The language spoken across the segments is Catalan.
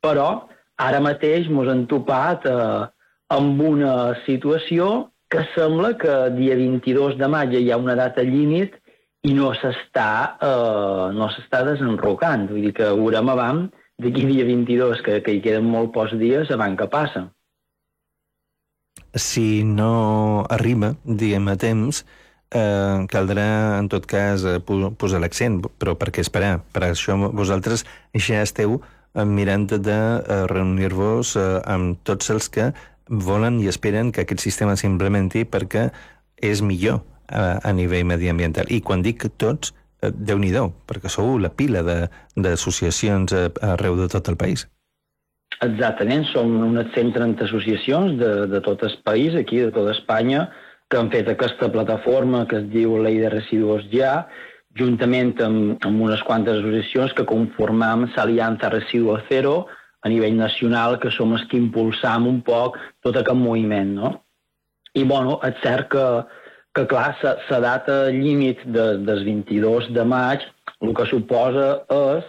Però ara mateix ens hem topat amb una situació que sembla que dia 22 de maig hi ha una data límit i no s'està desenrocant. Vull dir que veurem abans, d'aquí dia 22, que hi queden molt pocs dies, abans que passa. Si no arriba, diguem, a temps, caldrà, en tot cas, posar l'accent. Però per què esperar? Per això vosaltres ja esteu mirant de reunir-vos amb tots els que volen i esperen que aquest sistema s'implementi perquè és millor a nivell mediambiental. I quan dic tots, Déu-n'hi-do, perquè sou la pila d'associacions arreu de tot el país. Exactament, som unes 130 associacions de tot el país, aquí, de tota Espanya, que han fet aquesta plataforma que es diu Ley de Residuos Ja, juntament amb unes quantes associacions que conformam l'Aliança Residuo Cero a nivell nacional, que som els que impulsam un poc tot aquest moviment, no? I, bueno, és cert que clar, la data límit del 22 de maig el que suposa és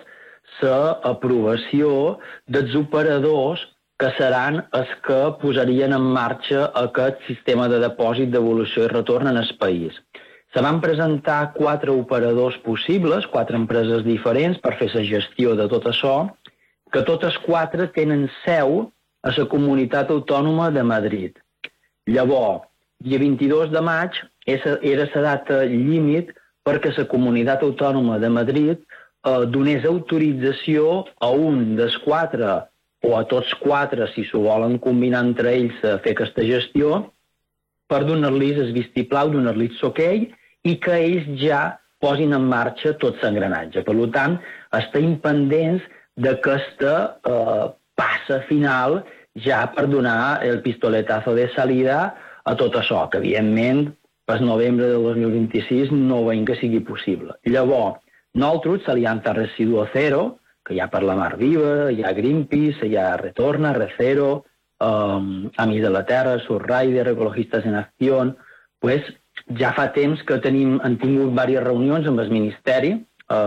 l'aprovació dels operadors que seran els que posarien en marxa aquest sistema de depòsit, devolució i retorn en el país. Se van presentar 4 operadors possibles, 4 empreses diferents per fer la gestió de tot això, que totes 4 tenen seu a la Comunitat Autònoma de Madrid. Llavors, dia 22 de maig era la data límit perquè la Comunitat Autònoma de Madrid donés autorització a un dels 4 o a tots 4, si s'ho volen combinar entre ells a fer aquesta gestió, per donar-los el vistiplau, donar-los l'ok i que ells ja posin en marxa tot l'engranatge. Per tant, estem pendents d'aquesta passa final ja per donar el pistoletazo de salida a tot això, que evidentment per novembre del 2026 no veiem que sigui possible. Llavors, nosaltres, l'Aliança Residuo Cero, que hi ha per la Mar Viva, hi ha Greenpeace, hi ha Retorna, Recero, Amics de la Terra, Surrider, Ecologistes en Acció, pues, ja fa temps que han tingut diverses reunions amb el Ministeri,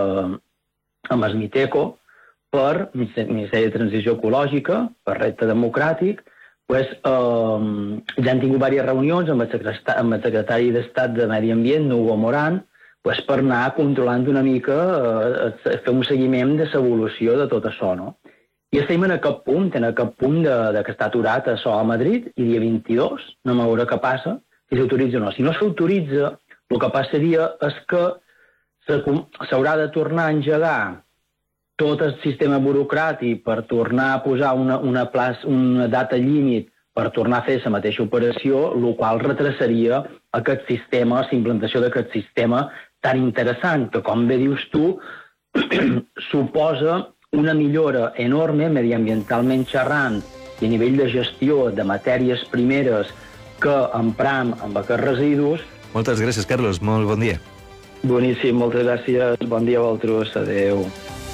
amb el MITECO, per Ministeri de Transició Ecològica, per Repte Democràtic, pues, ja han tingut diverses reunions amb el secretari d'Estat de Medi Ambient, Hugo Morán, pues, per anar controlant una mica, fer un seguiment de l'evolució de tot això, no? I estem en aquest punt de que està aturat això a Madrid, i dia 22, no m'ho veurà què passa, si s'autoritza o no. Si no s'autoritza, el que passaria és que s'haurà de tornar a engegar tot el sistema burocràtic per tornar a posar una data límit per tornar a fer la mateixa operació, el qual retrasaria aquest sistema, la implantació d'aquest sistema tan interessant, que, com bé dius tu, suposa una millora enorme mediambientalment xerrant i a nivell de gestió de matèries primeres que empram amb aquests residus. Moltes gràcies, Carlos. Molt bon dia. Boníssim, moltes gràcies. Bon dia a vosaltres. Adéu.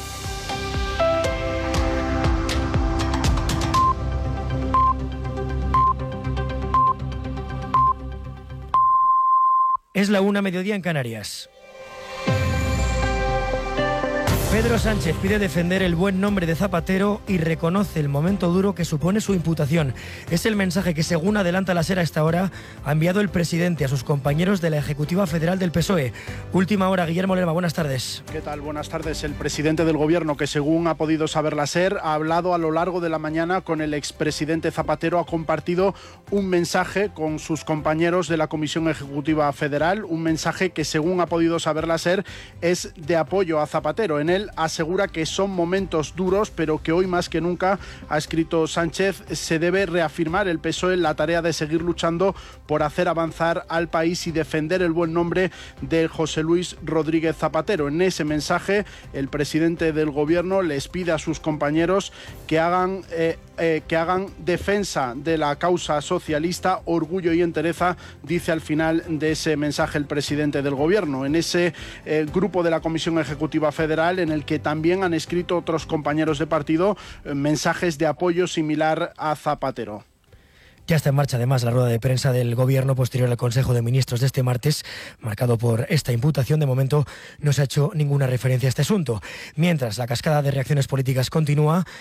Es la 1:00, mediodía en Canarias. Pedro Sánchez pide defender el buen nombre de Zapatero y reconoce el momento duro que supone su imputación. Es el mensaje que, según adelanta la SER a esta hora, ha enviado el presidente a sus compañeros de la Ejecutiva Federal del PSOE. Última hora, Guillermo Lerma, buenas tardes. ¿Qué tal? Buenas tardes. El presidente del Gobierno, que según ha podido saber la SER, ha hablado a lo largo de la mañana con el expresidente Zapatero, ha compartido un mensaje con sus compañeros de la Comisión Ejecutiva Federal, un mensaje que, según ha podido saber la SER, es de apoyo a Zapatero. En él asegura que son momentos duros, pero que hoy más que nunca, ha escrito Sánchez, se debe reafirmar el PSOE en la tarea de seguir luchando por hacer avanzar al país y defender el buen nombre de José Luis Rodríguez Zapatero. En ese mensaje, el presidente del Gobierno les pide a sus compañeros que hagan defensa de la causa socialista, orgullo y entereza, dice al final de ese mensaje el presidente del Gobierno. En ese grupo de la Comisión Ejecutiva Federal, en el que también han escrito otros compañeros de partido mensajes de apoyo similar a Zapatero. Ya está en marcha además la rueda de prensa del Gobierno posterior al Consejo de Ministros de este martes, marcado por esta imputación. De momento no se ha hecho ninguna referencia a este asunto. Mientras la cascada de reacciones políticas continúa,